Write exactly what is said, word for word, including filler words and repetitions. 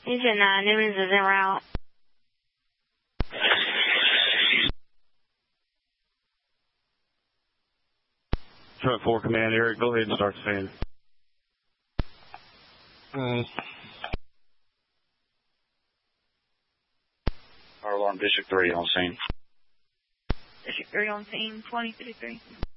Agent nine, Newman's is en route. Truck four Command, Eric, go ahead and start the fan. Mm. Fire alarm District three on scene. District three on scene, twenty fifty-three.